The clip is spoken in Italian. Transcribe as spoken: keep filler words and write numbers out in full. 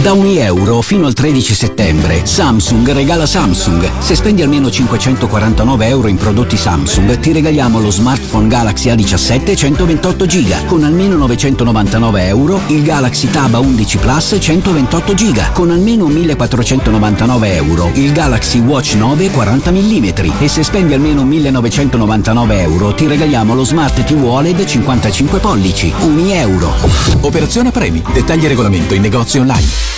Da ogni euro fino al tredici settembre Samsung regala Samsung. Se spendi almeno cinquecentoquarantanove euro in prodotti Samsung ti regaliamo lo smartphone Galaxy A diciassette centoventotto giga. Con almeno novecentonovantanove euro il Galaxy Tab A undici Plus centoventotto giga. Con almeno millequattrocentonovantanove euro il Galaxy Watch nove quaranta millimetri. E se spendi almeno millenovecentonovantanove euro ti regaliamo lo Smart T V O L E D cinquantacinque pollici. Un euro. Operazione premi. Dettagli e regolamento in negozio online.